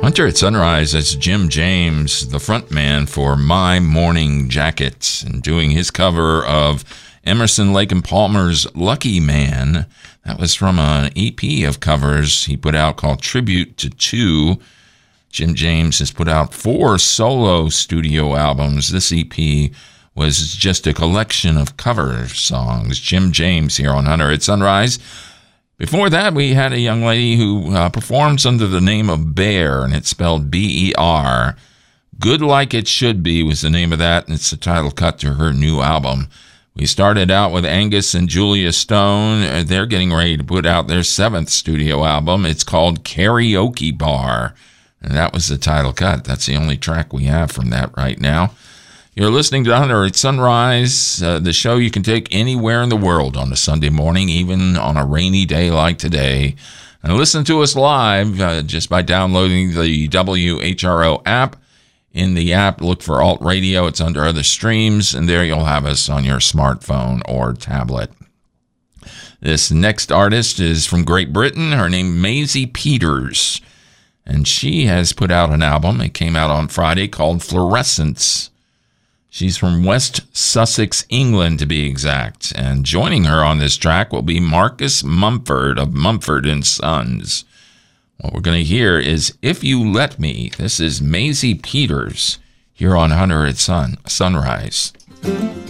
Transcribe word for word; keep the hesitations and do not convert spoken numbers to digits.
Hunter at Sunrise, that's Jim James, the front man for My Morning Jacket, and doing his cover of Emerson, Lake and Palmer's Lucky Man. That was from an E P of covers he put out called Tribute to Two. Jim James has put out four solo studio albums. This E P was just a collection of cover songs. Jim James here on Hunter at Sunrise. Before that, we had a young lady who uh, performs under the name of Bear, and it's spelled B E R. Good Like It Should Be was the name of that, and it's the title cut to her new album. We started out with Angus and Julia Stone. They're getting ready to put out their seventh studio album. It's called Karaoke Bar, and that was the title cut. That's the only track we have from that right now. You're listening to Hunter at Sunrise, uh, the show you can take anywhere in the world on a Sunday morning, even on a rainy day like today. And listen to us live uh, just by downloading the W H R O app. In the app, look for Alt Radio. It's under other streams, and there you'll have us on your smartphone or tablet. This next artist is from Great Britain. Her name is Maisie Peters, and she has put out an album. It came out on Friday called Fluorescence. She's from West Sussex, England, to be exact. And joining her on this track will be Marcus Mumford of Mumford and Sons. What we're going to hear is If You Let Me. This is Maisie Peters here on Hunter at Sun Sunrise.